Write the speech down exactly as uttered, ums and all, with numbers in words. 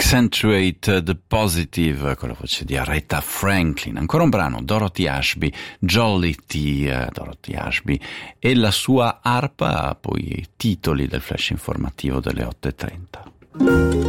Accentuate the Positive, con la voce di Aretha Franklin. Ancora un brano, Dorothy Ashby, Jollity, uh, Dorothy Ashby e la sua arpa, poi i titoli del flash informativo delle otto e trenta.